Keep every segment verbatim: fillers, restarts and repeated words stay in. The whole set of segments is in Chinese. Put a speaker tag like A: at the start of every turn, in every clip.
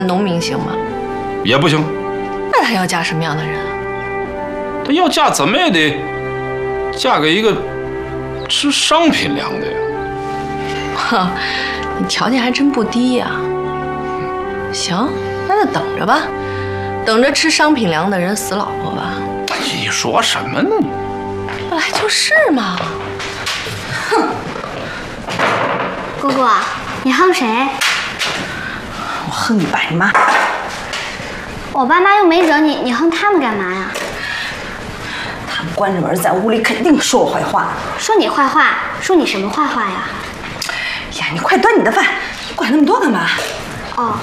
A: 农民行吗？
B: 也不行。
A: 那她要嫁什么样的人啊？
B: 她要嫁怎么也得嫁给一个吃商品粮的呀。
A: 哼，你条件还真不低呀。行，那就等着吧，等着吃商品粮的人死老婆吧。
B: 你说什么呢？
A: 本来就是嘛。哼。
C: 姑姑，你恨谁？
D: 我恨你爸你妈。
C: 我爸妈又没惹你，你恨他们干嘛呀？
D: 他们关着门在屋里，肯定说我坏话。
C: 说你坏话？说你什么坏话呀？
D: 呀，你快端你的饭，你管那么多干嘛？
C: 哦。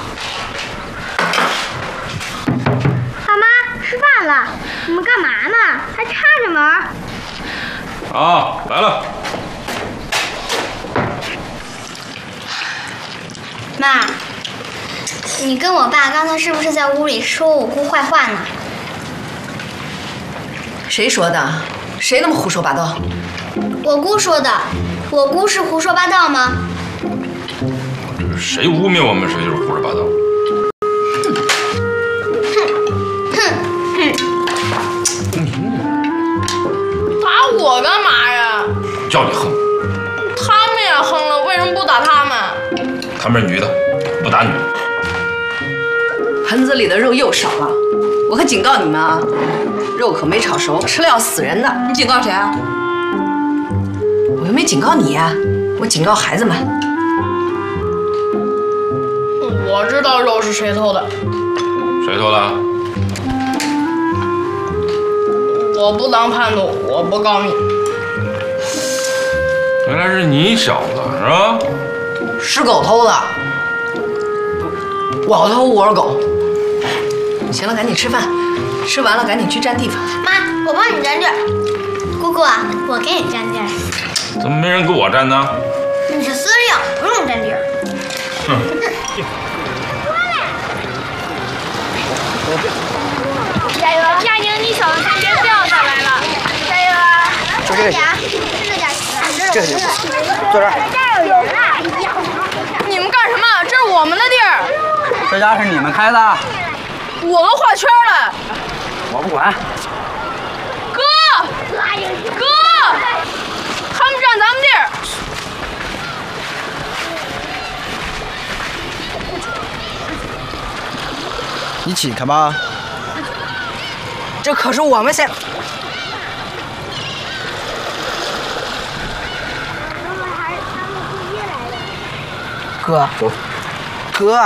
C: 爸妈，吃饭了，你们干嘛呢？还插着门。
B: 啊，来了。
C: 妈，你跟我爸刚才是不是在屋里说我姑坏话呢？
A: 谁说的？谁那么胡说八道？
C: 我姑说的。我姑是胡说八道吗？
B: 谁污蔑我们，谁就是胡说八道。
A: 打我干嘛呀？
B: 叫你横。
A: 他们也横了，为什么不打他们？
B: 他们是女的，不打女的。
A: 盆子里的肉又少了，我可警告你们啊，肉可没炒熟，吃了要死人的。你警告谁啊？我又没警告你呀，我警告孩子们。
E: 我知道肉是谁偷的。
B: 谁偷的？
E: 我不当叛徒，我不告你。
B: 原来是你小子是吧？
A: 是狗偷的，我偷我是狗。行了，赶紧吃饭，吃完了赶紧去占地方。
C: 妈，我帮你占地儿。姑姑，我给你占地儿。
B: 怎么没人给我占呢？
C: 你是司令，不用占地儿。
B: 哼。
C: 加油！亚宁，你小子先别掉下来了。加油啊！
F: 就这个行，
C: 这个行，
F: 这个行，坐这儿。
C: 这儿有人啊！
E: 你们干什么？这是我们的地儿。
F: 这家是你们开的？
E: 我都画圈了。
F: 我不管。
E: 哥，哥，他们占咱们地儿。
F: 你起开吧。这可是我们先。哥，走。哥。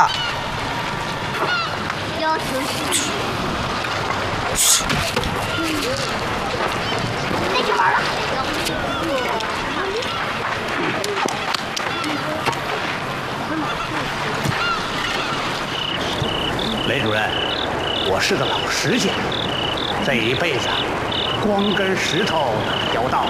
G: 雷主任，我是个老实件，这一辈子光跟石头打交道，